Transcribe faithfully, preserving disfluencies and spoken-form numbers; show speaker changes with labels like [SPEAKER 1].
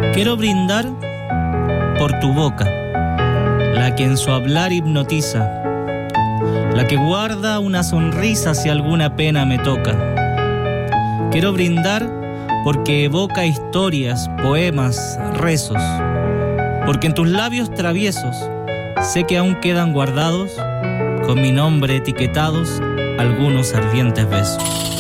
[SPEAKER 1] Quiero brindar por tu boca, la que en su hablar hipnotiza, la que guarda una sonrisa si alguna pena me toca. Quiero brindar porque evoca historias, poemas, rezos, porque en tus labios traviesos sé que aún quedan guardados, con mi nombre etiquetados, algunos ardientes besos.